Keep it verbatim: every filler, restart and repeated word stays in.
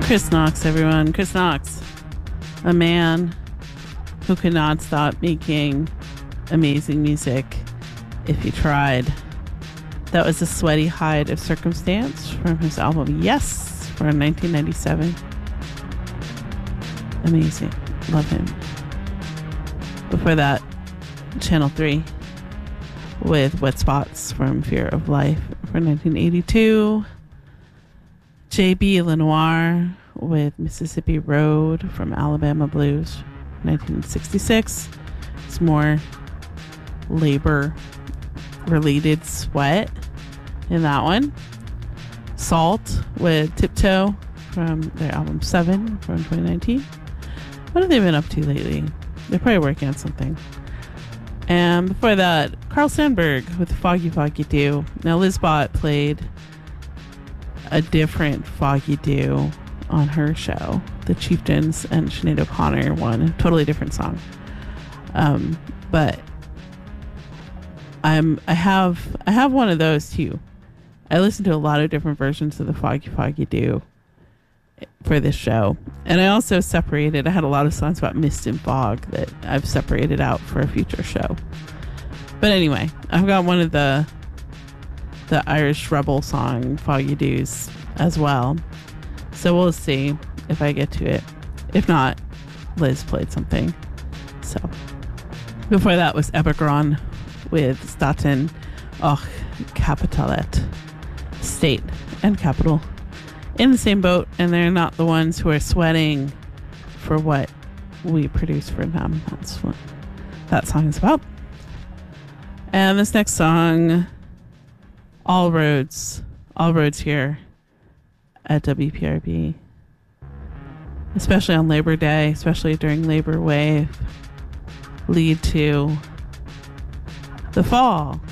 Chris Knox, everyone. Chris Knox, a man who could not stop making amazing music if he tried. That was The Sweaty Hide of Circumstance from his album Yes from nineteen ninety-seven. Amazing. Love him. Before that, Channel three with Wet Spots from Fear of Life from nineteen eighty-two. J B Lenoir with Mississippi Road from Alabama Blues nineteen sixty-six. It's more labor related sweat in that one. Salt with Tiptoe from their album Seven from twenty nineteen. What have they been up to lately? They're probably working on something. And before that, Carl Sandburg with Foggy Foggy Dew. Now Liz Bott played a different Foggy Dew on her show, The Chieftains and Sinead O'Connor one, a totally different song. Um, but I'm I have I have one of those too. I listened to a lot of different versions of the Foggy Foggy Dew for this show, and I also separated. I had a lot of songs about mist and fog that I've separated out for a future show. But anyway, I've got one of the the Irish Rebel song Foggy Dews as well, so we'll see if I get to it. If not, Liz played something. So before that was Epigron with Staten och Kapitalet, state and capital in the same boat, and they're not the ones who are sweating for what we produce for them. That's what that song is about. And this next song, all roads all roads here at W P R B, especially on Labor Day, especially during Labor Wave, lead to the fall